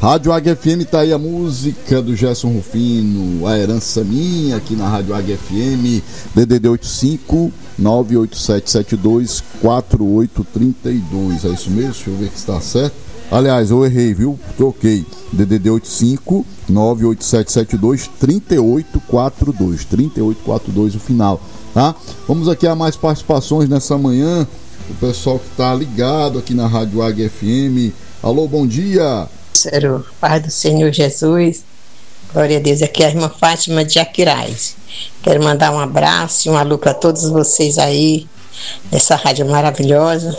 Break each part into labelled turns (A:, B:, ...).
A: Rádio Águia FM, tá aí a música do Gerson Rufino, A Herança Minha, aqui na Rádio Águia FM, DDD 85 98772 4832. É isso mesmo? Deixa eu ver que está certo. Aliás, eu errei, viu? Troquei. DDD 85 98772 3842. 3842 o final, tá? Vamos aqui a mais participações nessa manhã. O pessoal que tá ligado aqui na Rádio Águia FM. Alô, bom dia.
B: Pai do Senhor Jesus, glória a Deus. Aqui é a irmã Fátima de Aquiraz. Quero mandar um abraço e um alô para todos vocês aí nessa rádio maravilhosa.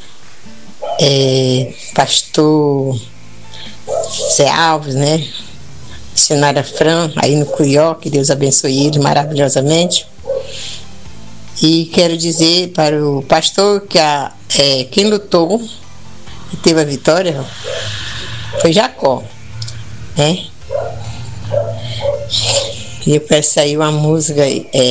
B: Pastor Zé Alves, né? Missionária Fran, aí no Cuió, que Deus abençoe ele maravilhosamente. E quero dizer para o pastor que quem lutou e teve a vitória foi Jacó, né? E eu peço aí uma música,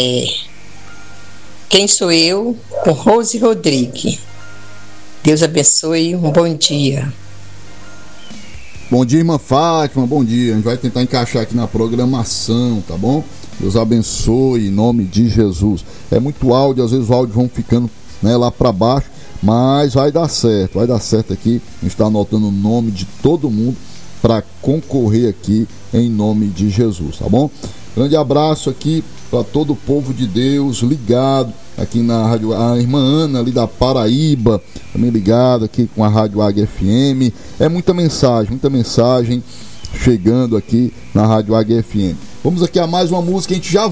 B: Quem Sou Eu, com Rose Rodrigues. Deus abençoe, um bom dia.
A: Bom dia, irmã Fátima, bom dia. A gente vai tentar encaixar aqui na programação, tá bom? Deus abençoe, em nome de Jesus. É muito áudio, às vezes os áudios vão ficando, né, lá para baixo, mas vai dar certo aqui. A gente está anotando o nome de todo mundo para concorrer aqui em nome de Jesus, tá bom? Grande abraço aqui para todo o povo de Deus ligado aqui na rádio, a irmã Ana ali da Paraíba, também ligado aqui com a Rádio Águia FM. É muita mensagem chegando aqui na Rádio Águia FM. Vamos aqui a mais uma música, a gente já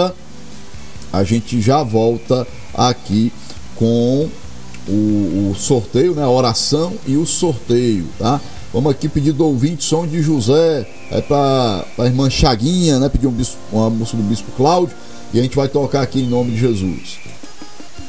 A: volta aqui com o sorteio, né? A oração e o sorteio, tá? Vamos aqui pedir do ouvinte Som de José, pra irmã Chaguinha, né? Pedir uma música do Bispo Cláudio, e a gente vai tocar aqui em nome de Jesus.